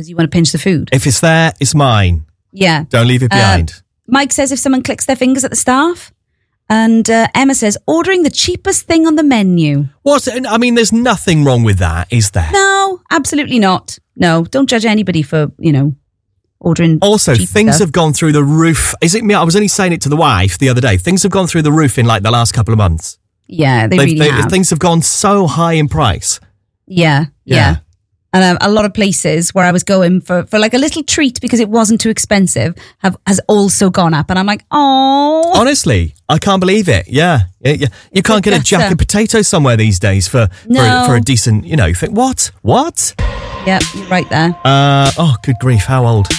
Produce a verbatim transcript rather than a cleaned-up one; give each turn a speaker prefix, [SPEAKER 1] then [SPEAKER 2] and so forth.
[SPEAKER 1] because you want to pinch the food.
[SPEAKER 2] If it's there, it's mine.
[SPEAKER 1] Yeah.
[SPEAKER 2] Don't leave it behind.
[SPEAKER 1] Uh, Mike says if someone clicks their fingers at the staff. And uh, Emma says, ordering the cheapest thing on the menu.
[SPEAKER 2] What's, I mean, there's nothing wrong with that, is there?
[SPEAKER 1] No, absolutely not. No, don't judge anybody for, you know, ordering
[SPEAKER 2] Also,
[SPEAKER 1] cheap
[SPEAKER 2] things
[SPEAKER 1] stuff.
[SPEAKER 2] have gone through the roof. Is it me? I was only saying it to the wife the other day. Things have gone through the roof in like the last couple of months.
[SPEAKER 1] Yeah, they
[SPEAKER 2] They've-
[SPEAKER 1] really
[SPEAKER 2] they-
[SPEAKER 1] have.
[SPEAKER 2] Things have gone so high in price.
[SPEAKER 1] Yeah, yeah.
[SPEAKER 2] Yeah.
[SPEAKER 1] And um, a lot of places where I was going for, for like a little treat because it wasn't too expensive have has also gone up. And I'm like, oh.
[SPEAKER 2] Honestly, I can't believe it. Yeah. yeah, yeah. You can't get a jack of potatoes somewhere these days for,
[SPEAKER 1] No.
[SPEAKER 2] for, for a decent, you know, you think, what? What?
[SPEAKER 1] Yeah, you're right there.
[SPEAKER 2] Uh, oh, good grief. How old?